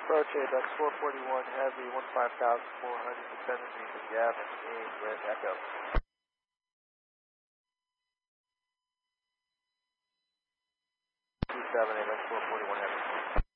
Approach ABEX 441 Heavy, 15,400 descending to Gavin, Wind Echo. 27 ABEX 441 Heavy.